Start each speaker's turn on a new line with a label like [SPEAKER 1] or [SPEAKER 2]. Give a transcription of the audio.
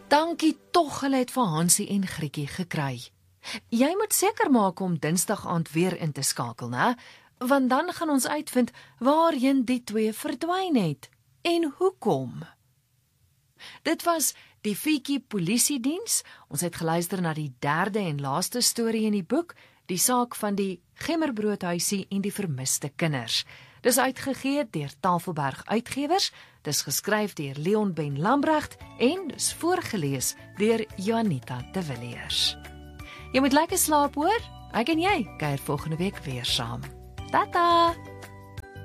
[SPEAKER 1] Dankie tog hulle het vir Hansie en Grietjie gekry. Jy moet seker maak om Dinsdag aand weer in te skakel, né? Want dan gaan ons uitvind waarheen die twee verdwyn het en hoekom. Dit was die Fietjie Polisiediens. Ons het geluister na die derde en laaste storie in die boek, die saak van die Gemmerbroodhuisie en die vermiste kinders. Dis uitgegee deur Tafelberg Uitgewers, dis geskryf deur Leon Ben Lambrecht en dis voorgeles deur Juanita de Villiers. Jy moet lekker slaap hoor, ek en jy kuier volgende week weer saam. Tata!